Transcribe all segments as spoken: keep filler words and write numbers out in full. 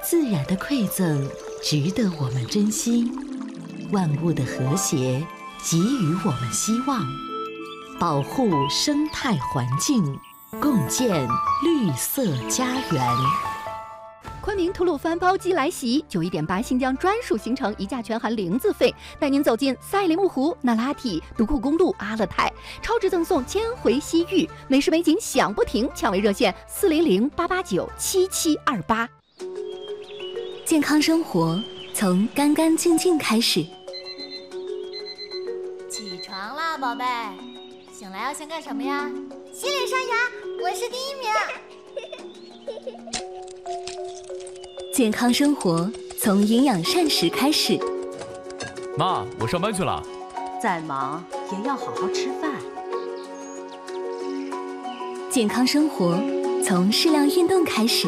自然的馈赠值得我们珍惜，万物的和谐给予我们希望，保护生态环境，共建绿色家园。 昆明吐鲁番包机来袭，九一点八新疆专属行程，一价全含零自费，带您走进赛里木湖、那拉提、独库公路、阿勒泰，超值赠送千回西域，美食美景享不停，抢位热线四零零八八九七七二八。 健康生活从干干净净开始。 起床啦，宝贝！醒来要先干什么呀？洗脸刷牙，我是第一名。 健康生活从营养膳食开始。 妈，我上班去了。 再忙也要好好吃饭。 健康生活从适量运动开始。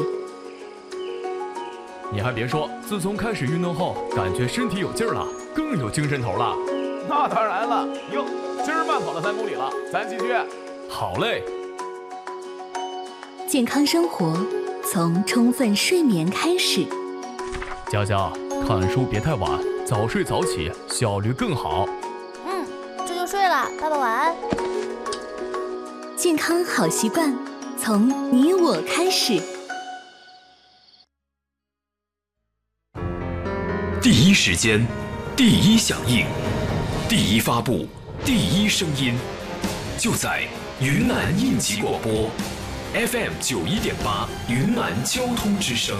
你还别说，自从开始运动后，感觉身体有劲儿了，更有精神头了。 那当然了，哟，今儿慢跑了三公里了，咱继续。 好嘞。 健康生活从充分睡眠开始。 佳佳，看书别太晚，早睡早起，效率更好。 嗯，这就睡了，爸爸晚安。 健康好习惯从你我开始。 第一时间，第一响应，第一发布，第一声音，就在云南应急广播 F M 九一点八云南交通之声。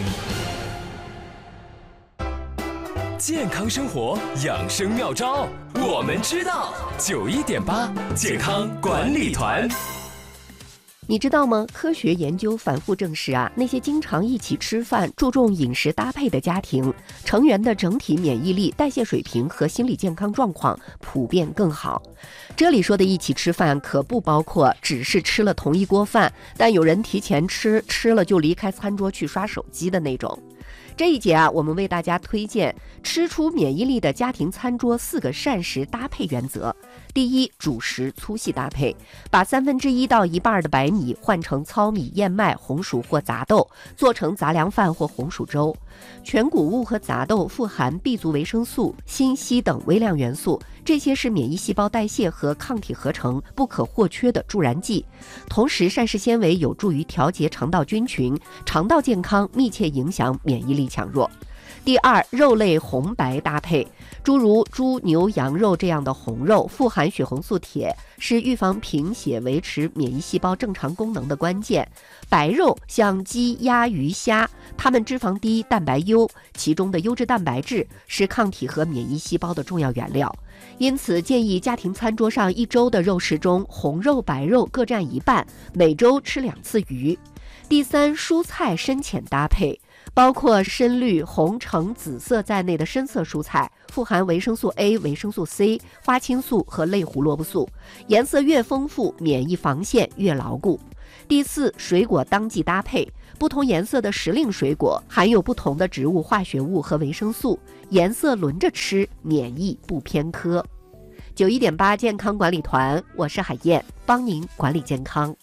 健康生活养生妙招，我们知道。九一点八健康管理团。 你知道吗？科学研究反复证实啊，那些经常一起吃饭、注重饮食搭配的家庭，成员的整体免疫力、代谢水平和心理健康状况普遍更好。这里说的一起吃饭，可不包括只是吃了同一锅饭，但有人提前吃，吃了就离开餐桌去刷手机的那种。这一节啊，我们为大家推荐吃出免疫力的家庭餐桌四个膳食搭配原则。第一，主食粗细搭配，把三分之一到一半的白米换成糙米、燕麦、红薯或杂豆，做成杂粮饭或红薯粥。全谷物和杂豆富含 B 族维生素、锌、硒等微量元素，这些是免疫细胞代谢和抗体合成不可或缺的助燃剂。同时，膳食纤维有助于调节肠道菌群，肠道健康密切影响免疫力强弱。第二，肉类红白搭配，诸如猪、牛、羊肉这样的红肉富含血红素铁，是预防贫血、维持免疫细胞正常功能的关键。白肉像鸡、鸭、鱼、虾，它们脂肪低、蛋白优，其中的优质蛋白质是抗体和免疫细胞的重要原料。因此，建议家庭餐桌上一周的肉食中，红肉、白肉各占一半，每周吃两次鱼。第三，蔬菜深浅搭配，包括深绿、红、橙、紫色在内的深色蔬菜，富含维生素 A、维生素 C、花青素和类胡萝卜素，颜色越丰富，免疫防线越牢固。第四，水果当季搭配，不同颜色的时令水果含有不同的植物化学物和维生素，颜色轮着吃，免疫不偏科。九一点八健康管理团，我是海燕，帮您管理健康。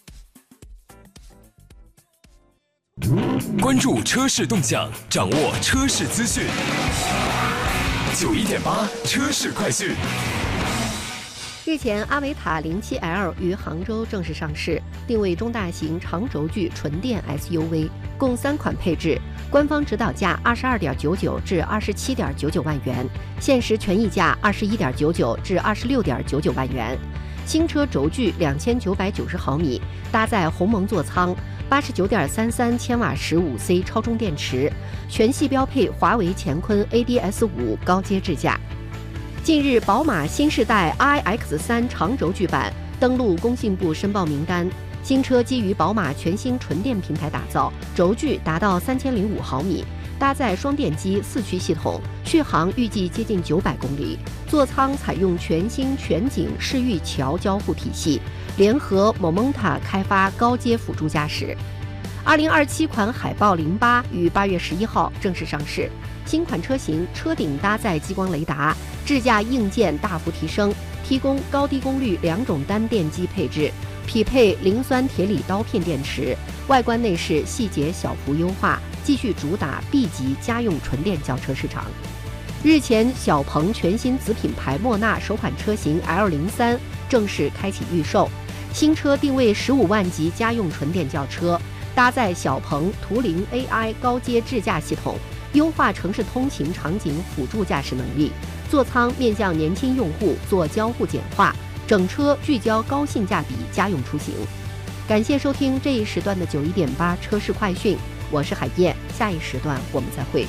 关注车市动向，掌握车市资讯。九一点八车市快讯。 日前，阿维塔 零七 L 于杭州正式上市，定位中大型长轴距纯电 S U V， 共三款配置，官方指导价二十二点九九至二十七点九九万元，限时权益价二十一点九九至二十六点九九万元。新车轴距两千九百九十毫米，搭载鸿蒙座舱，八十九点三三千瓦十五 C 超充电池，全系标配华为乾坤 A D S 五 高阶智驾。近日，宝马新世代 I X 三 长轴距版登陆工信部申报名单。新车基于宝马全新纯电平台打造，轴距达到三千零五毫米，搭载双电机四驱系统，续航预计接近九百公里。座舱采用全新全景视域桥交互体系，联合 Momenta 开发高阶辅助驾驶。二零二七款海豹零八于八月十一号正式上市。新款车型车顶搭载激光雷达，智驾硬件大幅提升，提供高低功率两种单电机配置，匹配磷酸铁锂刀片电池。外观内饰细节小幅优化， 继续主打 B 级家用纯电轿车市场。日前，小鹏全新子品牌莫纳首款车型 L 零三 正式开启预售。新车定位十五万级家用纯电轿车，搭载小鹏图灵 A I 高阶智驾系统，优化城市通勤场景辅助驾驶能力。座舱面向年轻用户做交互简化，整车聚焦高性价比家用出行。感谢收听这一时段的九一点八车市快讯，我是海燕，下一时段我们再会。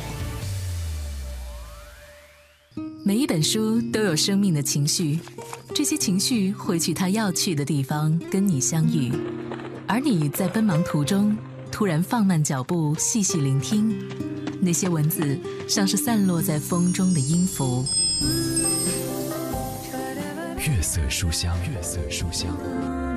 每一本书都有生命的情绪，这些情绪会去它要去的地方跟你相遇，而你在奔忙途中突然放慢脚步，细细聆听，那些文字像是散落在风中的音符。 月色书香，月色书香。